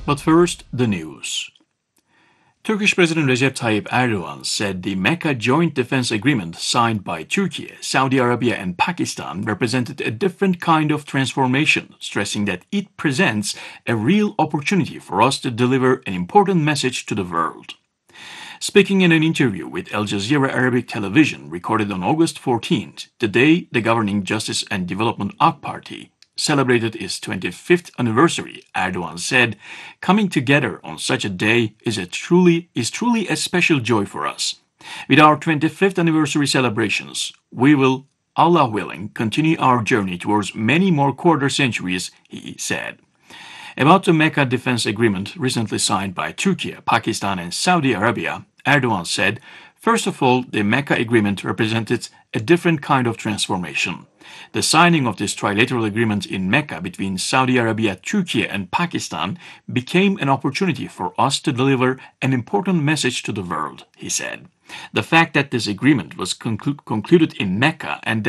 But first, the news. Turkish President Recep Tayyip Erdogan said the Mecca Joint Defense Agreement signed by Turkey, Saudi Arabia, and Pakistan represented a different kind of transformation, stressing that it presents a real opportunity for us to deliver an important message to the world. Speaking in an interview with Al Jazeera Arabic Television recorded on August 14th, the day the governing Justice and Development AK Party celebrated its 25th anniversary, Erdogan said, "Coming together on such a day is truly a special joy for us. With our 25th anniversary celebrations, we will, Allah willing, continue our journey towards many more quarter centuries," he said. About the Mecca Defense Agreement recently signed by Turkey, Pakistan, and Saudi Arabia, Erdogan said, "First of all, the Mecca Agreement represented a different kind of transformation. The signing of this trilateral agreement in Mecca between Saudi Arabia, Turkey, and Pakistan became an opportunity for us to deliver an important message to the world," he said. The fact that this agreement was concluded in Mecca and